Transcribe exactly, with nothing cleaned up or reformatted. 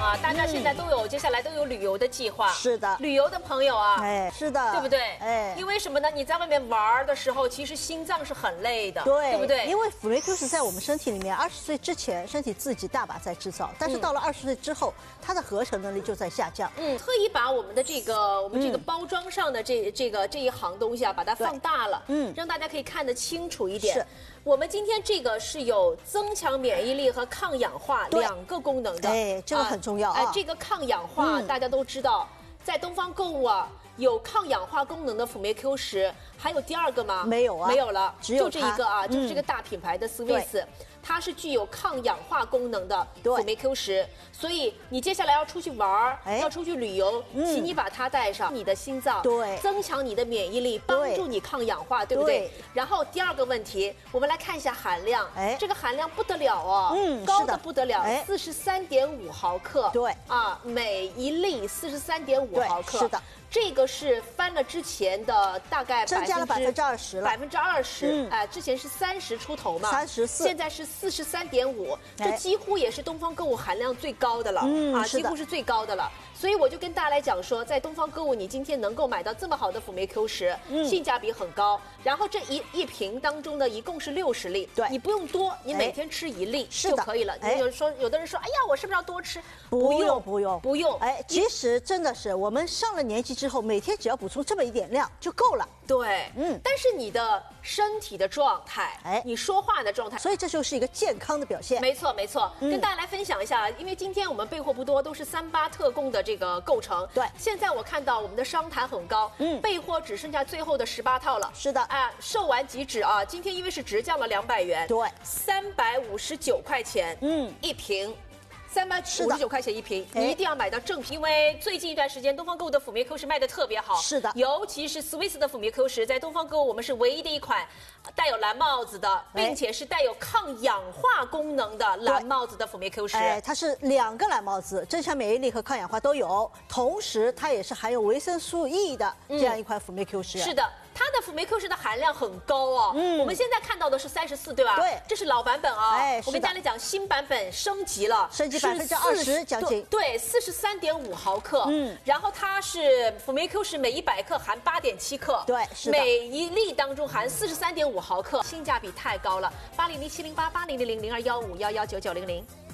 啊，大家现在都有、嗯、接下来都有旅游的计划。 是的， 旅游的朋友啊， 哎，是的， 对不对？ 哎， 因为什么呢？你在外面玩的时候，其实心脏是很累的， 对， 对不对？ 因为辅酶 Q 十在我们身体里面，二十岁之前身体自己大把在制造，但是到了二十岁之后，它的合成能力就在下降。 嗯，特意把我们的这个我们这个包装上的这、嗯、这个这一行东西啊，把它放大了，嗯，让大家可以看得清楚一点。是。我们今天这个是有增强免疫力和抗氧化两个功能的， 哎，这个很重要啊。 哎，这个抗氧化、嗯、大家都知道，在东方购物啊有抗氧化功能的辅酶 Q 十，还有第二个吗？ 没有啊， 没有了， 只有就这一个啊，嗯、就是这个大品牌的 Swiss。它是具有抗氧化功能的辅酶 Q 十，所以你接下来要出去玩、哎、要出去旅游，嗯、请你把它带上，你的心脏， 对， 增强你的免疫力，帮助你抗氧化， 对, 对不对？然后第二个问题，我们来看一下含量，哎，这个含量不得了哦，嗯，高的不得了，四十三点五毫克， 对， 啊，每一粒四十三点五毫克， 是的。 这个是翻了之前的大概增加了百分之二十了， 百分之二十，哎，之前是三十出头嘛， 三十四， 现在是四十三点五，这几乎也是东方购物含量最高的了， 嗯、 啊，几乎是最高的了。所以我就跟大家来讲说，在东方购物，你今天能够买到这么好的辅酶 Q 十，嗯，性价比很高。然后这一一瓶当中呢，一共是六十粒， 对， 你不用多，你每天吃一粒就可以了。 哎， 有说有的人说，哎呀，我是不是要多吃？ 不用不用不用。 哎，其实真的是我们上了年纪之后，每天只要补充这么一点量就够了。 对，嗯。但是你的身体的状态，哎，你说话的状态， 所以这就是一个健康的表现。 没错没错，嗯、跟大家来分享一下，因为今天我们备货不多，都是三八特供的这个构成。 对， 现在我看到我们的商谈很高，嗯，备货只剩下最后的十八套了。 是的， 啊，售完即止啊！今天因为是直降了两百元， 对， 三百五十九块钱，嗯，一瓶。三百五十九块钱一瓶，你一定要买到正品，因为最近一段时间东方购物的辅酶 Q 十卖的特别好。 是的， 尤其是 Swiss 的辅酶 Q 十，在东方购物我们是唯一的一款带有蓝帽子的，并且是带有抗氧化功能的蓝帽子的辅酶 Q 十。 哎，它是两个蓝帽子，增强免疫力和抗氧化都有，同时它也是含有维生素 E 的这样一款辅酶 Q 十。 嗯、是的。它的辅酶 Q 十的含量很高哦，嗯，我们现在看到的是三十四，对吧？ 对， 这是老版本啊。 哎， 我跟大家讲，新版本升级了， 升级百分之二十将近， 对，四十三点五毫克，嗯，然后它是辅酶 Q 十每一百克含八点七克， 对，是的， 每一粒当中含四十三点五毫克，性价比太高了。八零零七零八八零零零零二幺五幺幺九九零零。